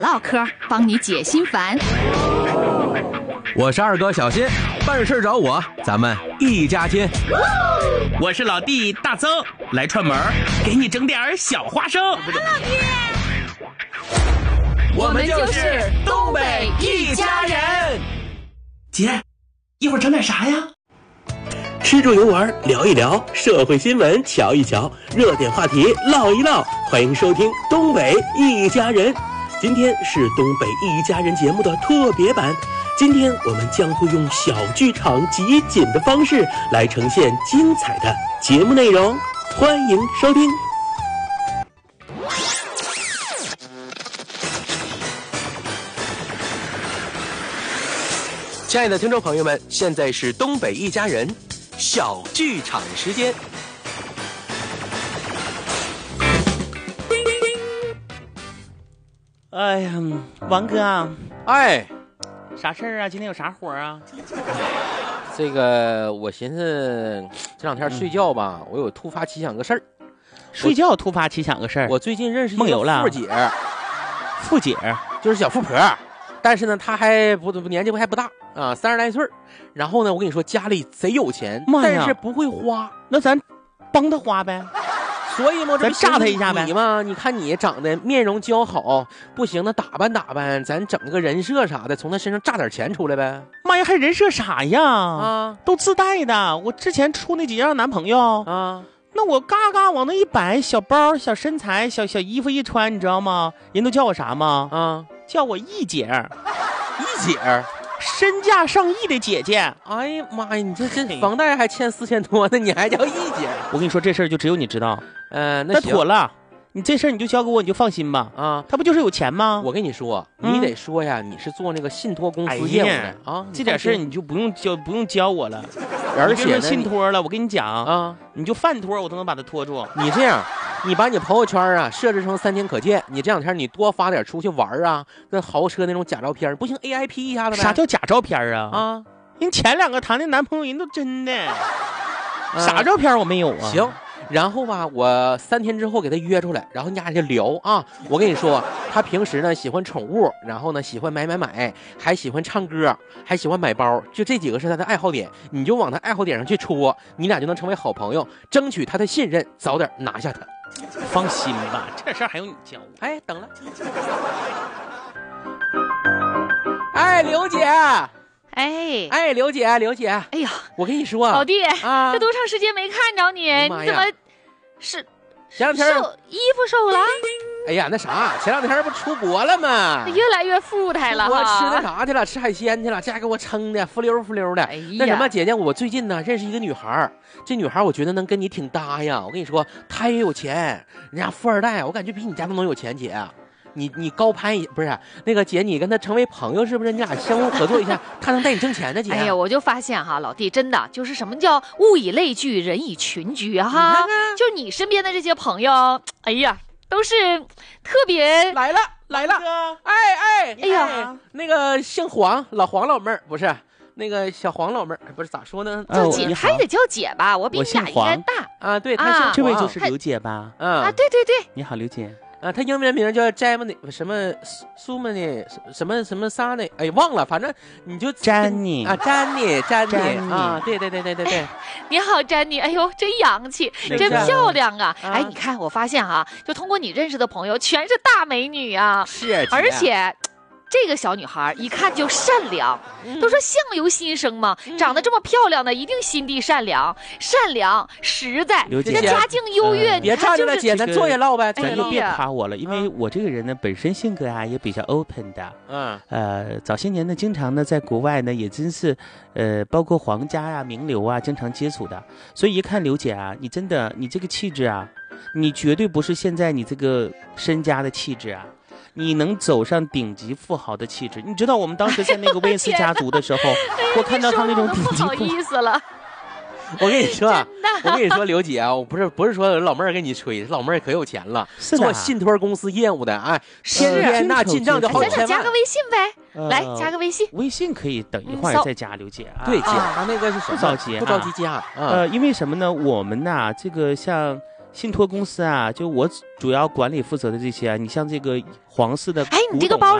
唠嗑，帮你解心烦。 我是二哥小新，办事找我，咱们一家亲。 我是老弟大曾，来串门，给你整点小花生。 老弟， 我们就是东北一家人。 姐，一会儿整点啥呀？ 吃住游玩聊一聊，社会新闻瞧一瞧，热点话题唠一唠。欢迎收听东北一家人。今天是东北一家人节目的特别版，今天我们将会用小剧场集锦的方式来呈现精彩的节目内容，欢迎收听。亲爱的听众朋友们，现在是东北一家人小剧场时间。 哎呀，王哥啊， 哎， 啥事儿啊？今天有啥活啊？ 这个我寻思这两天睡觉吧，我有突发奇想个事儿。 睡觉突发奇想个事儿。 我最近认识一梦游了个富姐， 富姐就是小富婆，但是呢，她还不年纪还不大啊，30来岁。然后呢，我跟你说，家里贼有钱，但是不会花。 那咱帮她花呗。 所以嘛， 咱炸他一下呗。 你嘛，你看你长得面容姣好，不行，那打扮，咱整个人设啥的，从他身上榨点钱出来呗。 妈呀，还人设啥呀？ 啊， 都自带的。我之前处那几样男朋友啊， 那我嘎嘎往那一摆，小包、小身材、小衣服一穿，你知道吗？人都叫我啥吗？ 啊， 叫我一姐。 一姐。 身价上亿的姐姐。 哎呀妈呀，你这房贷还欠4000多呢，你还叫一姐？ 我跟你说，这事儿就只有你知道。 那妥了，你这事儿你就交给我，你就放心吧。 啊， 他不就是有钱吗？ 我跟你说，你得说呀，你是做那个信托公司业务的啊， 这点事儿你就不用教我了。 而且信托了，我跟你讲啊， 你就饭托我都能把它托住。 你这样。你把你朋友圈啊设置成3天可见，你这两天你多发点出去玩啊，跟豪车那种假照片，不行 AIP 一下子呗。 啥叫假照片啊？ 啊， 人前2个谈的男朋友人都真的，啥照片我没有啊。 行，然后吧，我3天之后给他约出来，然后你俩就聊啊。我跟你说，他平时呢喜欢宠物，然后呢喜欢买，还喜欢唱歌，还喜欢买包，就这几个是他的爱好点，你就往他爱好点上去戳，你俩就能成为好朋友，争取他的信任，早点拿下他。 放心吧，这事儿还用你教我？ 哎，等了。哎，刘姐。哎，刘姐。 哎呀， 我跟你说， 老弟啊， 这多长时间没看着你，你怎么是前两天衣服瘦了？ 哎呀，那啥，前2天不出国了吗？ 越来越富态了。 我吃那啥去了，吃海鲜去了，这还给我撑的浮溜的。 哎呀， 那什么，姐姐，我最近呢认识一个女孩，这女孩我觉得能跟你挺搭呀。我跟你说，她也有钱，人家富二代，我感觉比你家都能有钱，姐。你高攀一不是那个姐，你跟她成为朋友是不是？你俩相互合作一下，她能带你挣钱的姐。 哎呀，我就发现哈，老弟真的就是什么叫物以类聚，人以群居哈。 看看就你身边的这些朋友，哎呀，都是特别来了。哎呀， 那个姓黄老黄老妹儿不是。那个小黄老妹儿不是咋说呢？ 叫姐还得叫姐吧，我比你俩应该大啊。对，她姓黄， 这位就是刘姐吧？ 啊，对， 你好，刘姐。 啊，她英文名叫 Jenny 什么苏曼尼什么莎呢？哎，忘了，反正你就 Jenny 啊 ，Jenny 啊，对。 你好 Jenny， 哎呦，真洋气，真漂亮啊！哎，你看，我发现哈，就通过你认识的朋友，全是大美女啊。 是， 而且。这个小女孩一看就善良，都说相由心生嘛，长得这么漂亮的，一定心地善良实在，这家境优越。 别站着了，姐，咱坐下唠呗， 咱就别夸我了，因为我这个人呢，本身性格啊也比较 open 的。早些年呢，经常呢在国外呢，也真是，包括皇家呀、名流啊，经常接触的，所以一看刘姐啊，你真的，你这个气质啊，你绝对不是现在你这个身家的气质啊。你能走上顶级富豪的气质，你知道我们当时在那个威斯家族的时候，我看到他那种顶级不好意思了。 我跟你说，刘姐啊，我不是说老妹儿跟你吹，老妹儿可有钱了，做信托公司业务的，哎，天天那进账就好几千万。 加个微信呗，来加个微信。 微信可以等一会儿再加，刘姐啊。 对，姐，他那个是什么？ 不着急加。 因为什么呢？我们呐，这个像信托公司啊，就我主要管理负责的这些啊，你像这个皇室的， 哎，你这个包